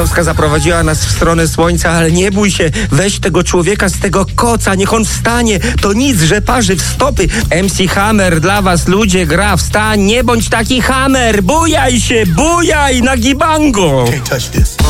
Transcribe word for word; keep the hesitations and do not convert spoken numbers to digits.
Wysowska zaprowadziła nas w stronę słońca, ale nie bój się, weź tego człowieka z tego koca, niech on wstanie. To nic, że parzy w stopy. M C Hammer dla was, ludzie, gra, wstań, nie bądź taki hammer, bujaj się, bujaj na gibango.